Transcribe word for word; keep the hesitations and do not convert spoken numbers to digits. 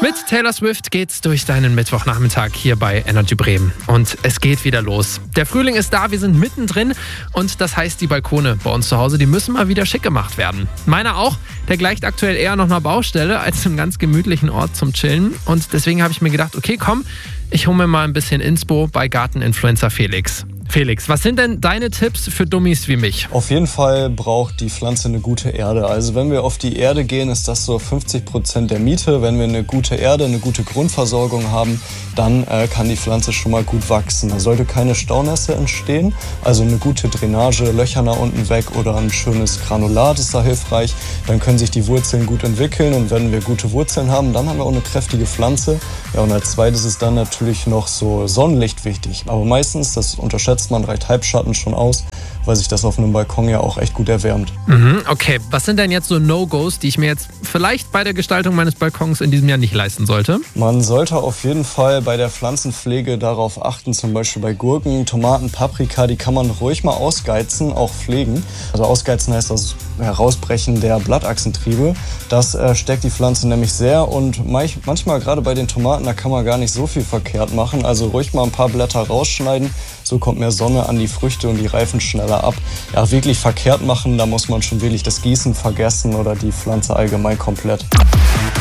Mit Taylor Swift geht's durch deinen Mittwochnachmittag hier bei Energy Bremen. Und es geht wieder los. Der Frühling ist da, wir sind mittendrin und das heißt, die Balkone bei uns zu Hause, die müssen mal wieder schick gemacht werden. Meiner auch, der gleicht aktuell eher noch einer Baustelle als einem ganz gemütlichen Ort zum Chillen. Und deswegen habe ich mir gedacht, okay, komm, ich hole mir mal ein bisschen Inspo bei Garteninfluencer Felix. Felix, was sind denn deine Tipps für Dummies wie mich? Auf jeden Fall braucht die Pflanze eine gute Erde. Also wenn wir auf die Erde gehen, ist das so fünfzig Prozent der Miete. Wenn wir eine gute Erde, eine gute Grundversorgung haben, dann äh, kann die Pflanze schon mal gut wachsen. Da sollte keine Staunässe entstehen, also eine gute Drainage, Löcher nach unten weg oder ein schönes Granulat ist da hilfreich. Dann können sich die Wurzeln gut entwickeln und wenn wir gute Wurzeln haben, dann haben wir auch eine kräftige Pflanze. Ja, und als zweites ist dann natürlich noch so Sonnenlicht wichtig. Aber meistens, das unterschätzt man, reicht Halbschatten schon aus, weil sich das auf einem Balkon ja auch echt gut erwärmt. Mhm, okay, was sind denn jetzt so No-Gos, die ich mir jetzt vielleicht bei der Gestaltung meines Balkons in diesem Jahr nicht leisten sollte? Man sollte auf jeden Fall bei der Pflanzenpflege darauf achten, zum Beispiel bei Gurken, Tomaten, Paprika, die kann man ruhig mal ausgeizen, auch pflegen. Also ausgeizen heißt das Herausbrechen der Blattachsentriebe. Das äh, stärkt die Pflanze nämlich sehr und manchmal gerade bei den Tomaten, da kann man gar nicht so viel verkehrt machen. Also ruhig mal ein paar Blätter rausschneiden, so kommt mehr Sonne an die Früchte und die reifen schneller ab. Ja, wirklich verkehrt machen, da muss man schon wirklich das Gießen vergessen oder die Pflanze allgemein komplett.